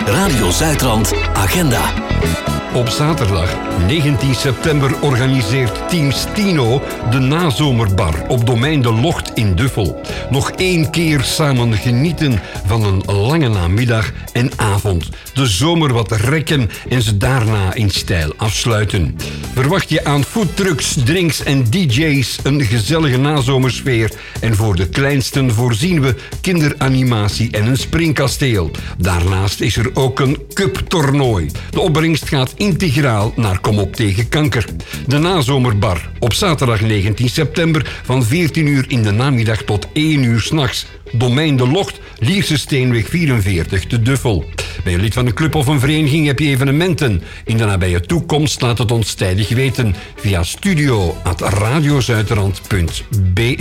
Radio Zuidrand Agenda. Op zaterdag 19 september organiseert Team Stino de nazomerbar op domein De Locht in Duffel. Nog 1 keer samen genieten van een lange namiddag en avond. De zomer wat rekken en ze daarna in stijl afsluiten. Verwacht je aan foodtrucks, drinks en DJ's een gezellige nazomersfeer. En voor de kleinsten voorzien we kinderanimatie en een springkasteel. Daarnaast is er ook een cuptoernooi. De opbrengst gaat integraal naar Kom op tegen kanker. De nazomerbar op zaterdag 19 september van 14 uur in de namiddag tot 1 uur 's nachts. Domein De Locht, Lierse Steenweg 44 te Duffel. Ben je lid van een club of een vereniging, heb je evenementen in de nabije toekomst, laat het ons tijdig weten via studio@radiozuiderland.be.